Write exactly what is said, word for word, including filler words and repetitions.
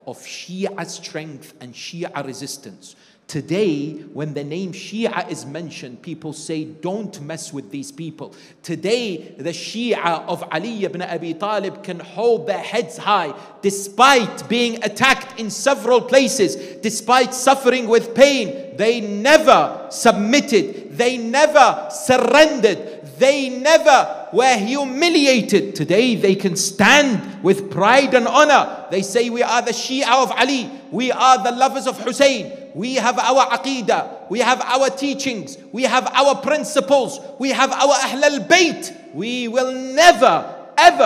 of Shia strength and Shia resistance. Today, when the name Shia is mentioned, people say, don't mess with these people. Today, the Shia of Ali ibn Abi Talib can hold their heads high despite being attacked in several places, despite suffering with pain. They never submitted. They never surrendered. They never were humiliated. Today, they can stand with pride and honor. They say, we are the Shia of Ali. We are the lovers of Hussein. We have our aqidah, we have our teachings, we have our principles, we have our Ahl al-Bayt. We will never, ever